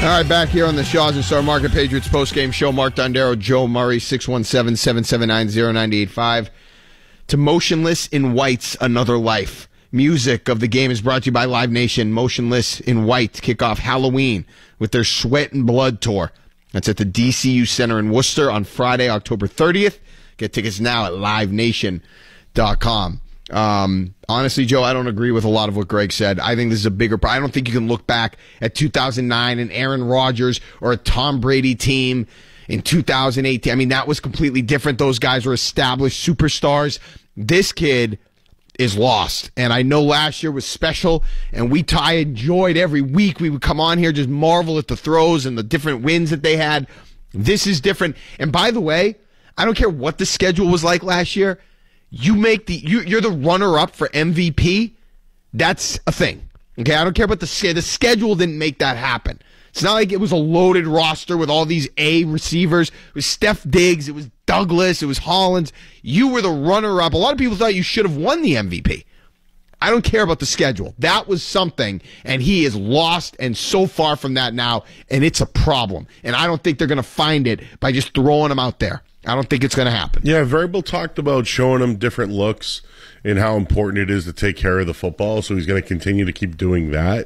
All right, back here on the Shaw's and Star Market Patriots postgame show. Mark Dondero, Joe Murray, 617-779-0985. To Motionless in White's Another Life. Music of the game is brought to you by Live Nation. Motionless in White kick off Halloween with their Sweat and Blood tour. That's at the DCU Center in Worcester on Friday, October 30th. Get tickets now at livenation.com. Honestly, Joe, I don't agree with a lot of what Greg said. I think this is a bigger problem. I don't think you can look back at 2009 and Aaron Rodgers or a Tom Brady team in 2018. I mean, that was completely different. Those guys were established superstars. This kid is lost. And I know last year was special, and I enjoyed every week. We would come on here, just marvel at the throws and the different wins that they had. This is different. And by the way, I don't care what the schedule was like last year. You're the runner-up for MVP. That's a thing. Okay, I don't care about the schedule didn't make that happen. It's not like it was a loaded roster with all these A receivers. It was Steph Diggs, it was Douglas, it was Hollins. You were the runner-up. A lot of people thought you should have won the MVP. I don't care about the schedule. That was something, and he is lost and so far from that now, and it's a problem. And I don't think they're going to find it by just throwing him out there. I don't think it's going to happen. Yeah, Variable talked about showing him different looks and how important it is to take care of the football, so he's going to continue to keep doing that.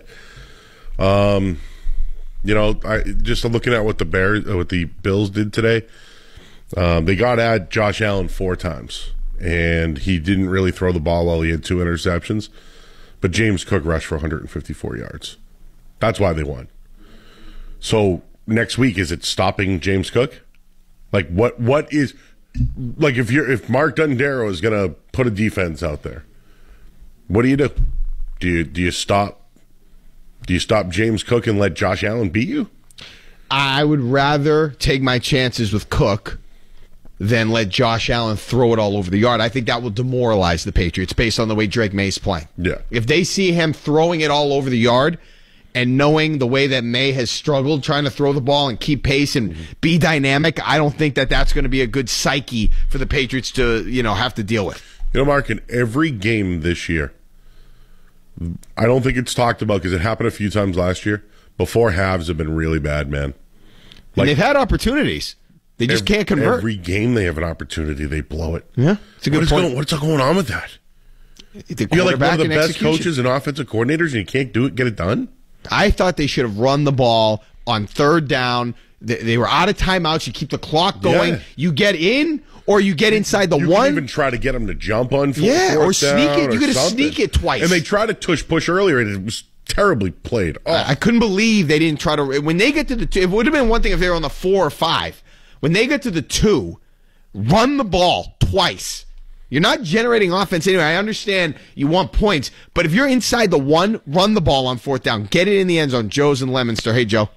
Just looking at what the Bills did today, they got at Josh Allen 4 times, and he didn't really throw the ball well. He had 2 interceptions, but James Cook rushed for 154 yards. That's why they won. So next week, is it stopping James Cook? Like what is like if Mark Dondero is going to put a defense out there, what do you do? Do you stop James Cook and let Josh Allen beat you? I would rather take my chances with Cook than let Josh Allen throw it all over the yard. I think that will demoralize the Patriots based on the way Drake May's playing. Yeah. If they see him throwing it all over the yard and knowing the way that May has struggled trying to throw the ball and keep pace and be dynamic, I don't think that that's going to be a good psyche for the Patriots to, have to deal with. Mark, in every game this year, I don't think it's talked about because it happened a few times last year. Before halves have been really bad, man. And they've had opportunities. They just can't convert. Every game they have an opportunity, they blow it. Yeah, it's a good point. What's going on with that? You're like one of the best coaches and offensive coordinators, and you can't get it done? I thought they should have run the ball on 3rd down. They were out of timeouts. You keep the clock going. Yeah. You get in, or you get inside the you one. You can even try to get them to jump on fourth or sneak it. You got to something. sneak it twice. And they tried to push earlier, and it was terribly played. Oh. I couldn't believe they didn't try to. When they get to the 2, it would have been one thing if they were on the 4 or 5. When they get to the 2, run the ball twice. You're not generating offense anyway. I understand you want points, but if you're inside the 1, run the ball on 4th down. Get it in the end zone. Joe's in Leominster. Hey, Joe.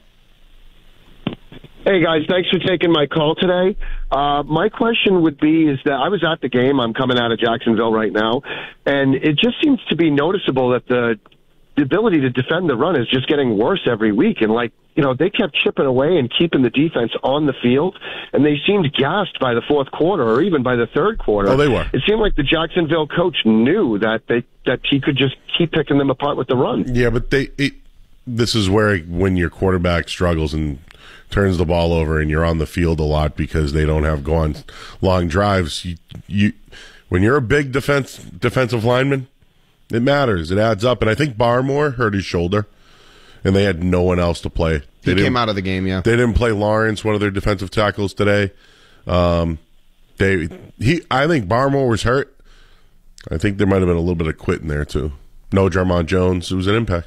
Hey, guys. Thanks for taking my call today. My question would be is that I was at the game. I'm coming out of Jacksonville right now, and it just seems to be noticeable that the ability to defend the run is just getting worse every week. And, they kept chipping away and keeping the defense on the field, and they seemed gassed by the 4th quarter or even by the 3rd quarter. Oh, they were. It seemed like the Jacksonville coach knew that he could just keep picking them apart with the run. Yeah, but this is where when your quarterback struggles and turns the ball over and you're on the field a lot because they don't have gone long drives, you when you're a big defensive lineman, it matters. It adds up. And I think Barmore hurt his shoulder, and they had no one else to play. He came out of the game, yeah. They didn't play Lawrence, one of their defensive tackles, today. I think Barmore was hurt. I think there might have been a little bit of quit in there, too. No Jarmon Jones. It was an impact.